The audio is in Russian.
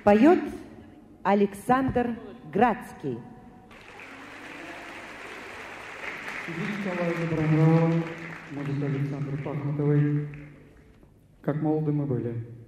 Поет Александр Градский. Николай Добронравов, музыка Александра Пахмутовой. Как молоды мы были.